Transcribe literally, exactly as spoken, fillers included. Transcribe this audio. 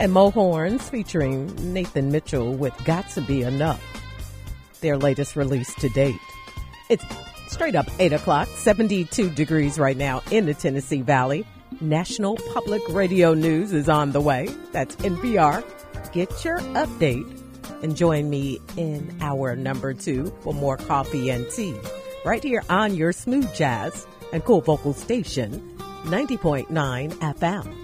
and Mo Horns featuring Nathan Mitchell with Got to Be Enough, their latest release to date. It's straight up eight o'clock, seventy-two degrees right now in the Tennessee Valley. National Public Radio News is on the way. That's N P R. Get your update and join me in hour number two for more coffee and tea right here on your smooth jazz and cool vocal station, ninety point nine F M.